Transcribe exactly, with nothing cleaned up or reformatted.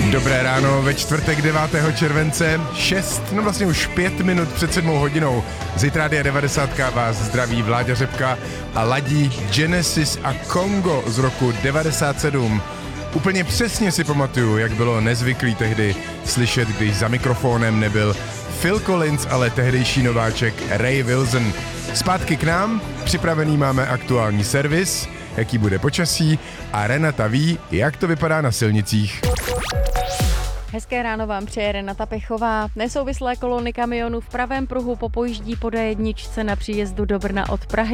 Dobré ráno ve čtvrtek devátého července, šest, no vlastně už pět minut před sedmou hodinou. Z Rádia devadesát vás zdraví Vláďa Řepka a ladí Genesis a Kongo z roku devadesát sedm. Úplně přesně si pamatuju, jak bylo nezvyklý tehdy slyšet, když za mikrofonem nebyl Phil Collins, ale tehdejší nováček Ray Wilson. Zpátky k nám, připravený máme aktuální servis, jaký bude počasí a Renata ví, jak to vypadá na silnicích. Hezké ráno vám přeje Renata Pechová. Nesouvislé kolony kamionů v pravém pruhu popojíždí po dé jedna na příjezdu do Brna od Prahy.